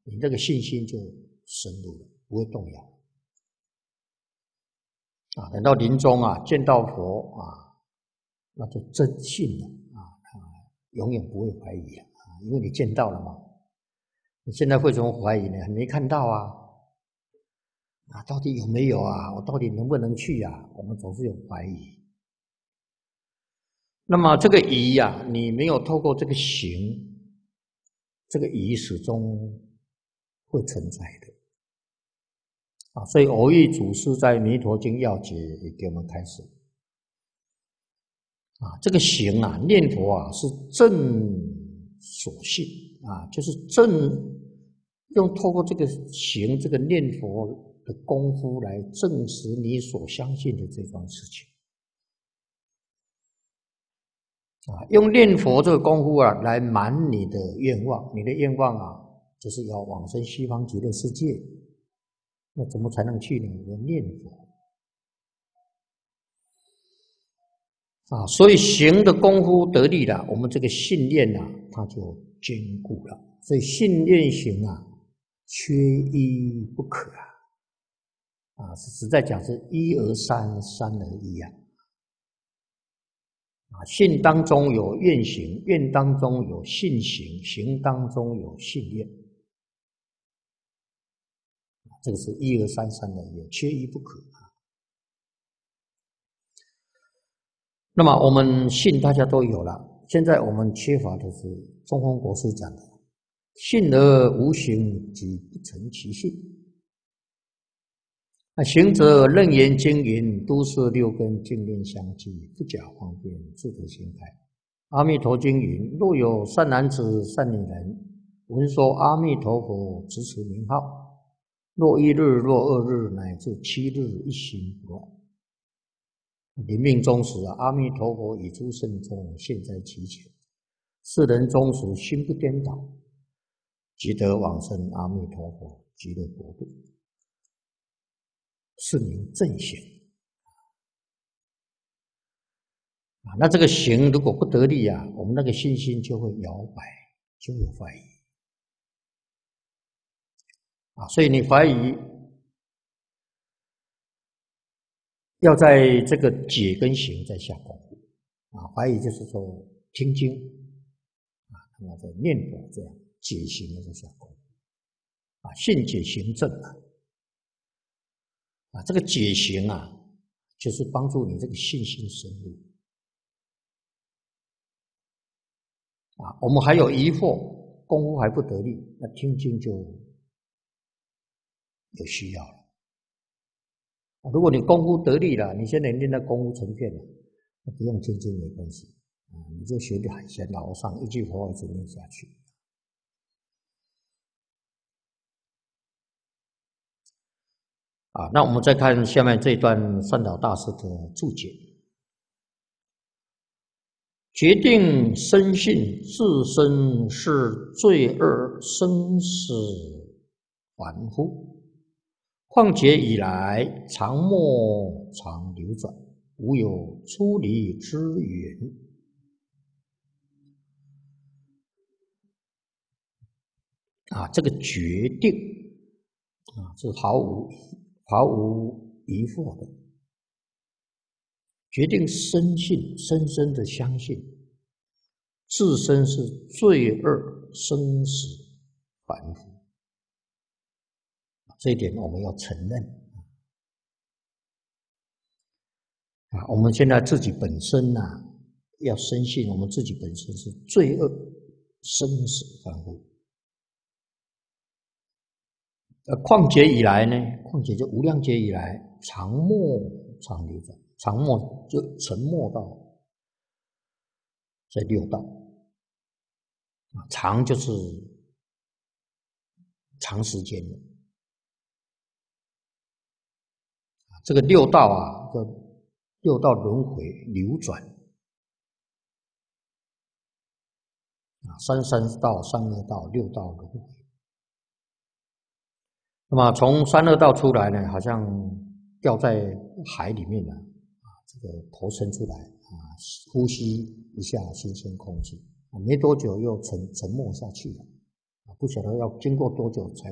你这个信心就深入了，不会动摇。等到临终见到佛那就真信了永远不会怀疑了因为你见到了嘛。你现在为什么怀疑呢？还没看到到底有没有我到底能不能去我们总是有怀疑。那么这个疑你没有透过这个行，这个疑始终会存在的所以偶益祖师在《弥陀经要解》也给我们开示这个行念佛是正所信就是正用透过这个行这个念佛的功夫来证实你所相信的这桩事情用念佛这个功夫来满你的愿望。你的愿望就是要往生西方极乐世界，那怎么才能去呢？要念佛所以行的功夫得力了，我们这个信念它就坚固了。所以信念行缺一不可实在讲是一而三，三而一信当中有愿行，愿当中有信行，行当中有信愿这个是一而三，三而一，缺一不可那么我们信大家都有了，现在我们缺乏的是中峰国师讲的信而无行，即不成其信。行者楞严经云，都是六根净念相继，不假方便，自得心开。阿弥陀经云，若有善男子善女人闻说阿弥陀佛，直持名号，若一日，若二日，乃至7日，一心不乱。临命终时阿弥陀佛以诸圣众现在其前，世人终时心不颠倒，即得往生阿弥陀佛极乐国度，是名正行那这个行如果不得力我们那个信心就会摇摆，就有怀疑所以你怀疑要在这个解跟行在下功夫怀疑就是说听经那么在念佛这样解行的在下功夫信解行正这个解行就是帮助你这个信心深入我们还有疑惑，功夫还不得力，那听经就有需要了如果你功夫得力了，你现在念的功夫成片了，那不用听经没关系你就学得很像老和尚，一句佛一直念下去那我们再看下面这段善导大师的注解。决定深信自身是罪恶生死凡夫，况且以来常莫常流转，无有出离之缘这个决定是毫无疑惑的，决定深信，深深的相信自身是罪恶生死凡夫这一点我们要承认我们现在自己本身要深信我们自己本身是罪恶生死凡夫况且以来呢，况且就无量劫以来常没常流转，常没就沉没到在六道长就是长时间的这个六道叫六道轮回流转三道、三恶道、六道轮回。那么从三恶道出来呢，好像掉在海里面这个头伸出来呼吸一下新鲜空气没多久又沉没下去了不晓得要经过多久才